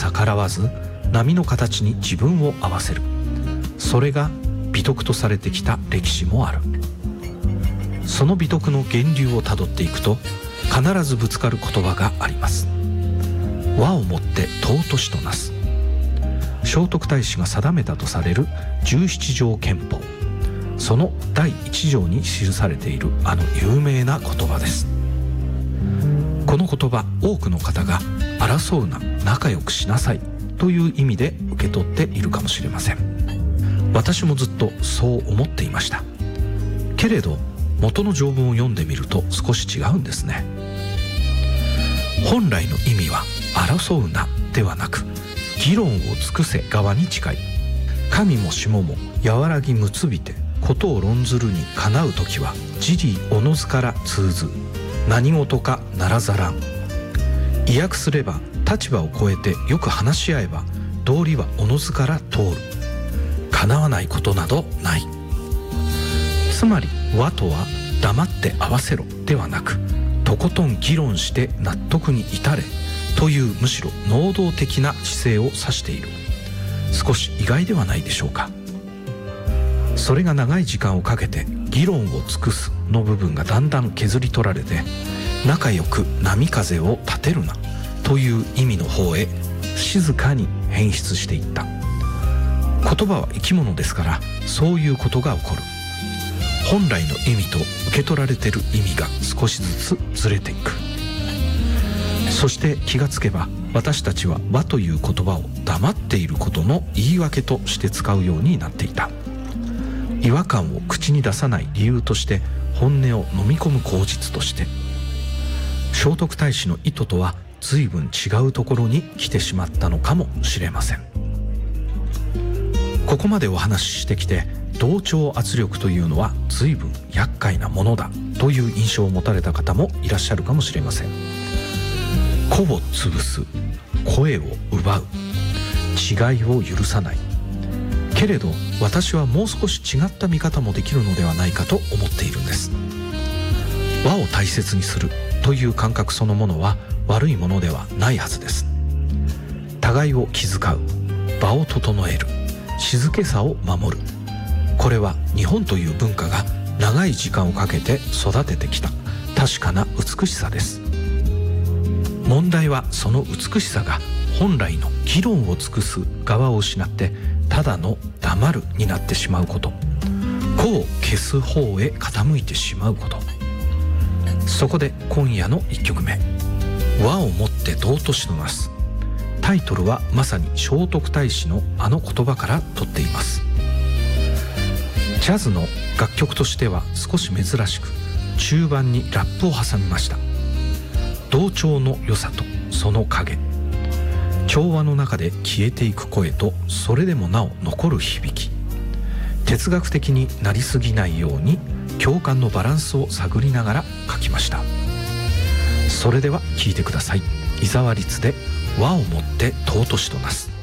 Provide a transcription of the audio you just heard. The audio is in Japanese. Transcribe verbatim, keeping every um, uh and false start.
逆らわず波の形に自分を合わせる、それが美徳とされてきた歴史もある。その美徳の源流をたどっていくと必ずぶつかる言葉があります。和をもって尊しとなす。聖徳太子が定めたとされる十七条憲法、そのだいいち条に記されているあの有名な言葉です。この言葉、多くの方が争うな、仲良くしなさいという意味で受け取っているかもしれません。私もずっとそう思っていました。けれど元の条文を読んでみると少し違うんですね。本来の意味は争うなではなく、議論を尽くせ側に近い。神も下も和らぎ結びてことを論ずるにかなうときは、自利おのずから通ず、何事かならざらん。意訳すれば、立場を超えてよく話し合えば道理はおのずから通る。叶わないことなどない。つまり和とは黙って合わせろではなく、とことん議論して納得に至れという、むしろ能動的な姿勢を指している。少し意外ではないでしょうか。それが長い時間をかけて議論を尽くすの部分がだんだん削り取られて、仲良く波風を立てるなという意味の方へ静かに変質していった。言葉は生き物ですから、そういうことが起こる。本来の意味と受け取られている意味が少しずつずれていく。そして気がつけば、私たちは和という言葉を黙っていることの言い訳として使うようになっていた。違和感を口に出さない理由として、本音を飲み込む口実として。聖徳太子の意図とは随分違うところに来てしまったのかもしれません。ここまでお話ししてきて、同調圧力というのは随分厄介なものだという印象を持たれた方もいらっしゃるかもしれません。個を潰す、声を奪う、違いを許さない。けれど私はもう少し違った見方もできるのではないかと思っているんです。和を大切にするという感覚そのものは悪いものではないはずです。互いを気遣う、場を整える、静けさを守る、これは日本という文化が長い時間をかけて育ててきた確かな美しさです。問題はその美しさが本来の議論を尽くす側を失って、ただの黙るになってしまうこと、個を消す方へ傾いてしまうこと。そこで今夜のいっきょくめ、和をもって尊しとなす。タイトルはまさに聖徳太子のあの言葉から取っています。ジャズの楽曲としては少し珍しく、中盤にラップを挟みました。同調の良さとその影、調和の中で消えていく声とそれでもなお残る響き、哲学的になりすぎないように共感のバランスを探りながら書きました。それでは聴いてください。伊沢律で和をもって尊しとなす。